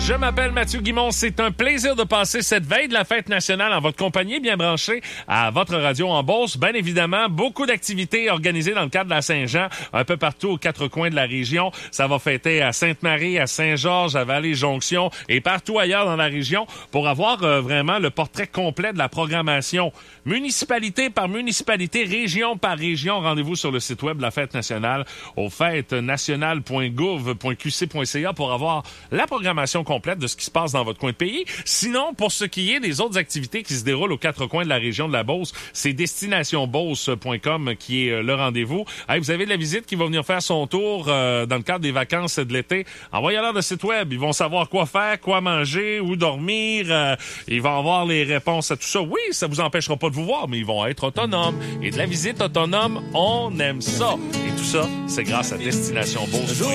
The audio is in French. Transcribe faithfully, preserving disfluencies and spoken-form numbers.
Je m'appelle Mathieu Guimond. C'est un plaisir de passer cette veille de la fête nationale en votre compagnie, bien branchée à votre radio en Beauce. Bien évidemment, beaucoup d'activités organisées dans le cadre de la Saint-Jean, un peu partout aux quatre coins de la région. Ça va fêter à Sainte-Marie, à Saint-Georges, à Vallée-Jonction et partout ailleurs dans la région pour avoir euh, vraiment le portrait complet de la programmation. Municipalité par municipalité, région par région. Rendez-vous sur le site web de la fête nationale au fêtes nationales point gouv point q c point c a pour avoir la programmation complète de ce qui se passe dans votre coin de pays. Sinon, pour ce qui est des autres activités qui se déroulent aux quatre coins de la région de la Beauce, c'est destination beauce point com qui est le rendez-vous. Hey, vous avez de la visite qui va venir faire son tour euh, dans le cadre des vacances de l'été. Envoyez-leur le site web. Ils vont savoir quoi faire, quoi manger, où dormir. Euh, ils vont avoir les réponses à tout ça. Oui, ça vous empêchera pas de vous voir, mais ils vont être autonomes. Et de la visite autonome, on aime ça. Et tout ça, c'est grâce à destination beauce point com.